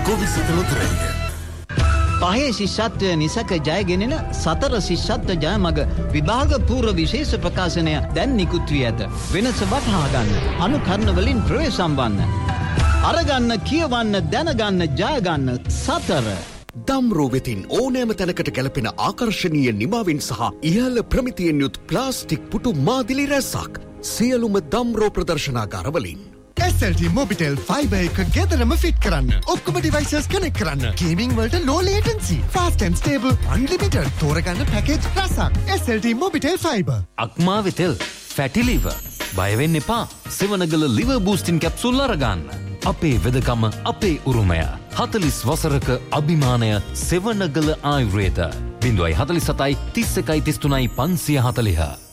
ගොවිසත ලොතරැයිය. පහේ ශිෂ්‍යත්වය නිසක ජයගෙනෙන සතර ශිෂ්‍යත්ව ජයමග විභාග පූර්ව විශේෂ ප්‍රකාශනය දැන් නිකුත් වී ඇත. වෙනස වටහා ගන්න. අනුකරණ වලින් ප්‍රවේශම් වන්න. අරගන්න, කියවන්න, දැනගන්න, ජයගන්න සතර. දම්රෝ වෙතින් ඕනෑම තැනකට ගැලපෙන ආකර්ශනීය නිමාවෙන් සහ ඉහළ ප්‍රමිතියෙන් යුත් ප්ලාස්ටික් පුටු මාදිලි රැසක් සියලුම දම්රෝ ප්‍රදර්ශනාගාරවලින්. SLT Mobitel Fiber එක ගෙදරම ෆිට කරන්න. ඔක්කොම devices connect කරන්න. Gaming වලට low latency, fast and stable, unlimited තෝරගන්න package රසක්. SLT Mobitel Fiber. අක්මා වෙතෙල්, fatty liver. බය වෙන්න එපා. සෙවණගල liver boosting capsule අරගන්න. අපේ වෙදකම අපේ උරුමය. 40 වසරක අභිමානය සෙවණගල ආයුර්වේද. 047 31 33 540.